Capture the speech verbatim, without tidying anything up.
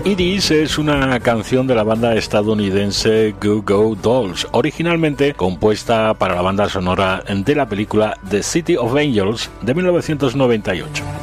It Is es una canción de la banda estadounidense Goo Goo Dolls, originalmente compuesta para la banda sonora de la película The City of Angels de mil novecientos noventa y ocho.